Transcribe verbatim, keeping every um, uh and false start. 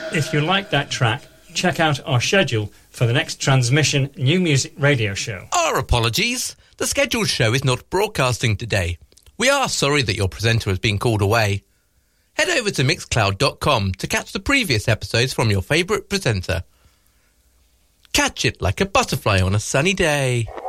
If you like that track, check out our schedule for the next Transmission New Music Radio Show. Our apologies. The scheduled show is not broadcasting today. We are sorry that your presenter has been called away. Head over to mixcloud dot com to catch the previous episodes from your favourite presenter. Catch it like a butterfly on a sunny day.